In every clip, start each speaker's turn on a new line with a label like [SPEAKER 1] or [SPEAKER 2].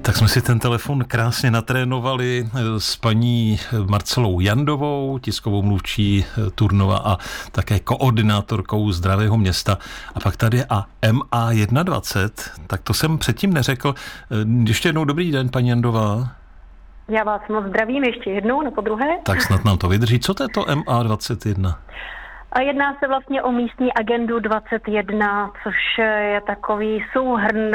[SPEAKER 1] Tak jsme si ten telefon krásně natrénovali s paní Marcelou Jandovou, tiskovou mluvčí Turnova a také koordinátorkou Zdravého města. A pak tady je MA21, tak to jsem předtím neřekl. Ještě jednou dobrý den, paní Jandová.
[SPEAKER 2] Já vás moc zdravím ještě jednou, nebo druhé.
[SPEAKER 1] Tak snad nám to vydrží. Co to je to MA21?
[SPEAKER 2] A jedná se vlastně o místní agendu 21, což je takový souhrn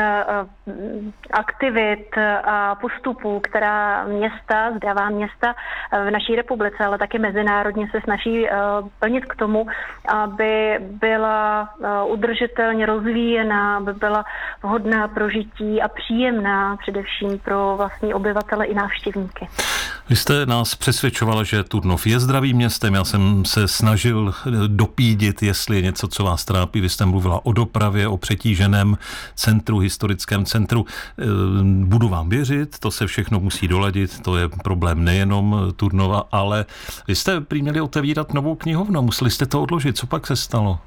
[SPEAKER 2] aktivit a postupů, která města, zdravá města v naší republice, ale taky mezinárodně se snaží plnit k tomu, aby byla udržitelně rozvíjená, aby byla vhodná pro žití a příjemná především pro vlastní obyvatele i návštěvníky.
[SPEAKER 1] Vy jste nás přesvědčovala, že Turnov je zdravým městem. Já jsem se snažil dopídit, jestli je něco, co vás trápí. Vy jste mluvila o dopravě, o přetíženém centru, historickém centru. Budu vám věřit, to se všechno musí doladit, to je problém nejenom Turnova, ale vy jste prý měli otevírat novou knihovnu, museli jste to odložit. Co pak se stalo?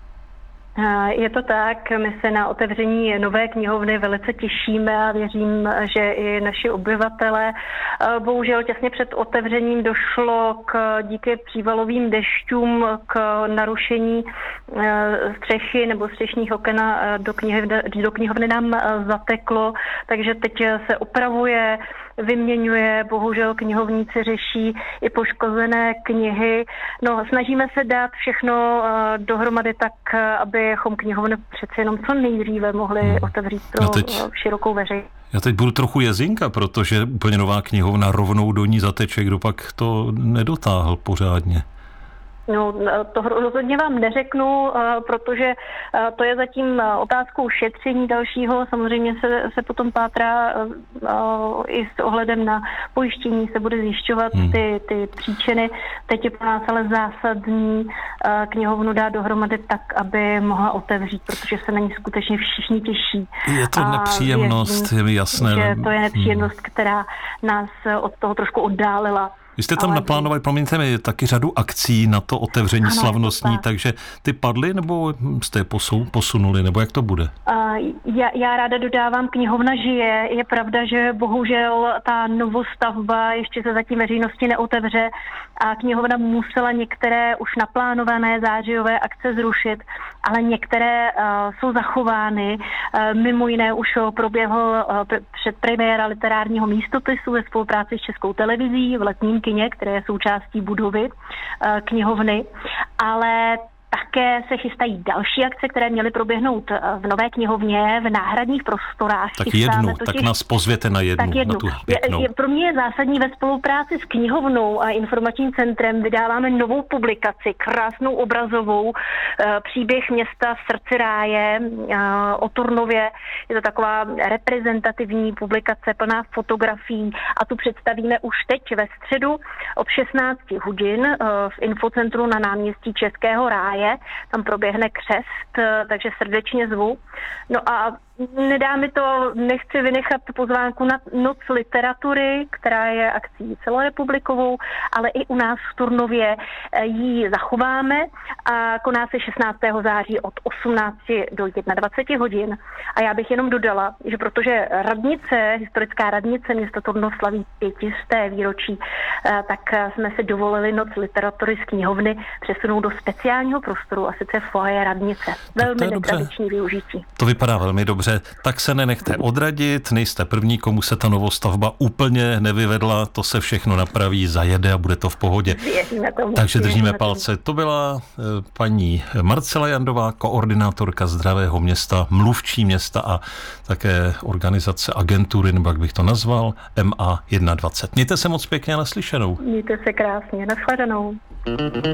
[SPEAKER 2] Je to tak, my se na otevření nové knihovny velice těšíme a věřím, že i naši obyvatelé. Bohužel těsně před otevřením došlo díky přívalovým dešťům k narušení střechy nebo střešních oken do knihovny nám zateklo, takže teď se opravuje, vyměňuje, bohužel knihovníci řeší i poškozené knihy. No, snažíme se dát všechno dohromady tak, abychom knihovny přece jenom co nejdříve mohli otevřít pro širokou veřejnost.
[SPEAKER 1] Já teď budu trochu jezinka, protože úplně nová knihovna rovnou do ní zateče, kdo pak to nedotáhl pořádně.
[SPEAKER 2] No, to rozhodně vám neřeknu, protože to je zatím otázkou šetření dalšího. Samozřejmě se potom pátrá i s ohledem na pojištění, se bude zjišťovat ty příčiny. Teď je pro nás ale zásadní knihovnu dát dohromady tak, aby mohla otevřít, protože se na ní skutečně všichni těší.
[SPEAKER 1] Je to nepříjemnost, je mi jasné.
[SPEAKER 2] Že to je nepříjemnost, která nás od toho trošku oddálila.
[SPEAKER 1] Vy jste tam naplánovali, promiňte mi, taky řadu akcí na to otevření slavnostní, takže ty padly, nebo jste je posunuli, nebo jak to bude?
[SPEAKER 2] Já ráda dodávám, knihovna žije. Je pravda, že bohužel ta novostavba ještě se zatím veřejnosti neotevře a knihovna musela některé už naplánované zářijové akce zrušit, ale některé jsou zachovány. Mimo jiné už proběhl předpremiéra literárního místopisu ve spolupráci s Českou televizí v Letním kině, které je součástí budovy knihovny, ale také se chystají další akce, které měly proběhnout v nové knihovně, v náhradních prostorách.
[SPEAKER 1] Tak jednu, tak nás pozvěte na jednu.
[SPEAKER 2] Tak jednu.
[SPEAKER 1] Na tu pěknou.
[SPEAKER 2] Pro mě je zásadní ve spolupráci s knihovnou a informačním centrem vydáváme novou publikaci, krásnou obrazovou, příběh města v srdci ráje o Turnově. Je to taková reprezentativní publikace plná fotografií a tu představíme už teď ve středu od 16 hodin v infocentru na náměstí Českého ráje. Tam proběhne křest, takže srdečně zvu. No a nedá mi to, nechci vynechat pozvánku na Noc literatury, která je akcí celorepublikovou, ale i u nás v Turnově ji zachováme a koná se 16. září od 18 do 21 hodin. A já bych jenom dodala, že protože radnice, historická radnice města Turnov slaví 500. výročí, tak jsme si dovolili Noc literatury z knihovny přesunout do speciálního prostoru, a sice foyer radnice. Velmi netradiční využití.
[SPEAKER 1] To vypadá velmi dobře. Tak se nenechte odradit, nejste první, komu se ta novostavba úplně nevyvedla, to se všechno napraví, zajede a bude to v pohodě. Takže držíme palce. To byla paní Marcela Jandová, koordinátorka Zdravého města, mluvčí města a také organizace agentury, nebo jak bych to nazval, MA21. Mějte se moc pěkně, naslyšenou.
[SPEAKER 2] Mějte se krásně, nashledanou.